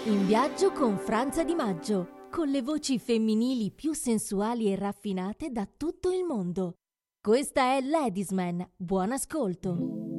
In viaggio con Franza Di Maggio, con le voci femminili più sensuali e raffinate da tutto il mondo. Questa è Ladies Man, buon ascolto.